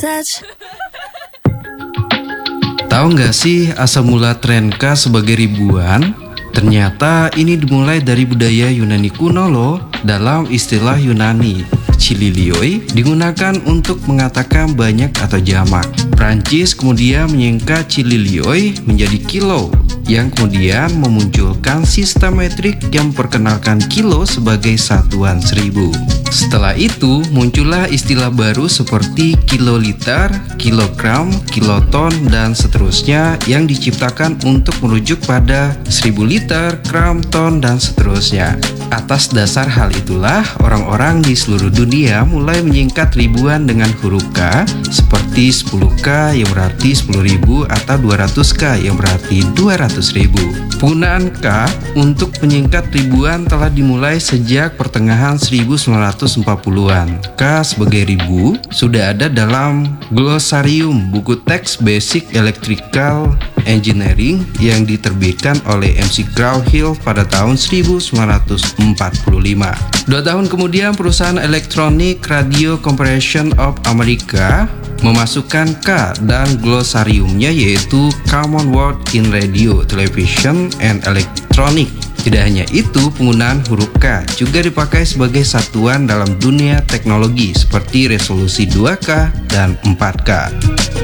touch. Tahu nggak sih asal mula tren K sebagai ribuan? Ternyata ini dimulai dari budaya Yunani kuno loh. Dalam istilah Yunani, Chililioi digunakan untuk mengatakan banyak atau jamak. Prancis kemudian menyingkat Chililioi menjadi kilo, yang kemudian memunculkan sistem metrik yang memperkenalkan kilo sebagai satuan 1000. Setelah itu muncullah istilah baru seperti kiloliter, kilogram, kiloton, dan seterusnya yang diciptakan untuk merujuk pada 1000 liter, gram, ton, dan seterusnya. Atas dasar hal itulah orang-orang di seluruh dunia mulai menyingkat ribuan dengan huruf K seperti 10K yang berarti 10.000 atau 200K yang berarti 200.000. Penggunaan K untuk menyingkat ribuan telah dimulai sejak pertengahan 1940-an. K sebagai ribu sudah ada dalam glosarium buku teks Basic Electrical Engineering yang diterbitkan oleh McGraw-Hill pada tahun 1945. 2 tahun kemudian perusahaan Electronic Radio Corporation of America memasukkan K dan glosariumnya, yaitu Common Word in Radio, Television, and Electronic. Tidak hanya itu, penggunaan huruf K juga dipakai sebagai satuan dalam dunia teknologi seperti resolusi 2K dan 4K.